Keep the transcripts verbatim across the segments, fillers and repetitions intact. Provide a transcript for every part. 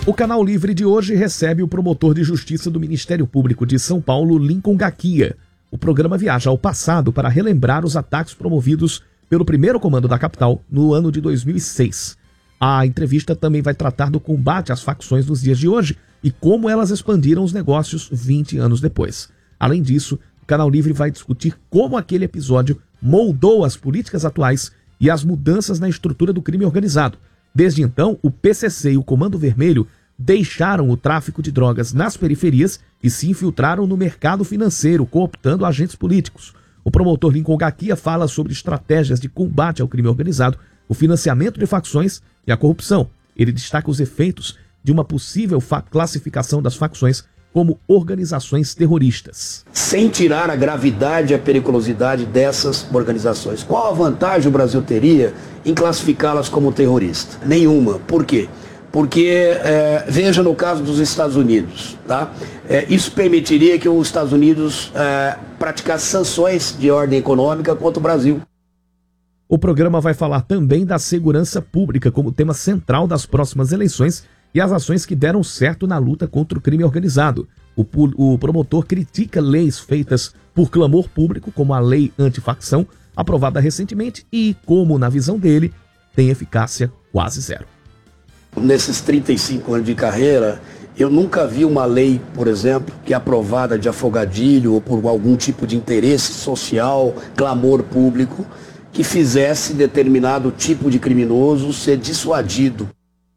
O Canal Livre de hoje recebe o promotor de justiça do Ministério Público de São Paulo, Lincoln Gaquia. O programa viaja ao passado para relembrar os ataques promovidos pelo primeiro comando da capital no ano de dois mil e seis. A entrevista também vai tratar do combate às facções nos dias de hoje e como elas expandiram os negócios vinte anos depois. Além disso, o Canal Livre vai discutir como aquele episódio moldou as políticas atuais e as mudanças na estrutura do crime organizado. Desde então, o P C C e o Comando Vermelho deixaram o tráfico de drogas nas periferias e se infiltraram no mercado financeiro, cooptando agentes políticos. O promotor Lincoln Gaquia fala sobre estratégias de combate ao crime organizado, o financiamento de facções e a corrupção. Ele destaca os efeitos de uma possível classificação das facções como organizações terroristas. Sem tirar a gravidade e a periculosidade dessas organizações, qual a vantagem o Brasil teria em classificá-las como terroristas? Nenhuma. Por quê? Porque, é, veja no caso dos Estados Unidos, tá? É, isso permitiria que os Estados Unidos é, praticasse sanções de ordem econômica contra o Brasil. O programa vai falar também da segurança pública como tema central das próximas eleições e as ações que deram certo na luta contra o crime organizado. O, o promotor critica leis feitas por clamor público, como a Lei Antifacção, aprovada recentemente e, como na visão dele, tem eficácia quase zero. Nesses trinta e cinco anos de carreira, eu nunca vi uma lei, por exemplo, que é aprovada de afogadilho ou por algum tipo de interesse social, clamor público, que fizesse determinado tipo de criminoso ser dissuadido.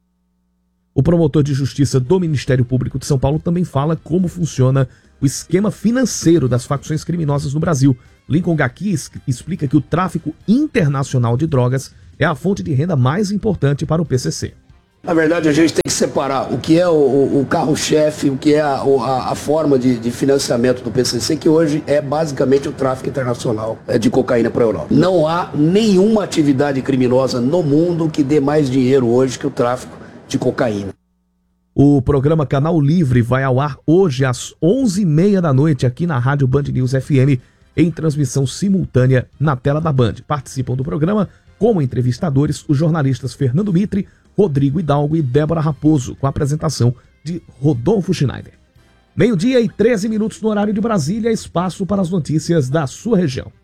O promotor de justiça do Ministério Público de São Paulo também fala como funciona o esquema financeiro das facções criminosas no Brasil. Lincoln Gaquia explica que o tráfico internacional de drogas é a fonte de renda mais importante para o P C C. Na verdade, a gente tem que separar o que é o, o carro-chefe, o que é a, a, a forma de, de financiamento do P C C, que hoje é basicamente o tráfico internacional de cocaína para a Europa. Não há nenhuma atividade criminosa no mundo que dê mais dinheiro hoje que o tráfico de cocaína. O programa Canal Livre vai ao ar hoje às onze e meia da noite aqui na Rádio Band News F M, em transmissão simultânea na tela da Band. Participam do programa como entrevistadores os jornalistas Fernando Mitre, Rodrigo Hidalgo e Débora Raposo, com a apresentação de Rodolfo Schneider. Meio-dia e treze minutos no horário de Brasília, espaço para as notícias da sua região.